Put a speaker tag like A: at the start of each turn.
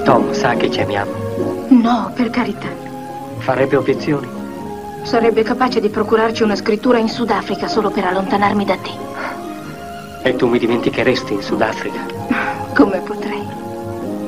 A: Tom sa che ci amiamo.
B: No, per carità.
A: Farebbe obiezioni?
B: Sarebbe capace di procurarci una scrittura in Sudafrica solo per allontanarmi da te.
A: E tu mi dimenticheresti in Sudafrica?
B: Come potrei?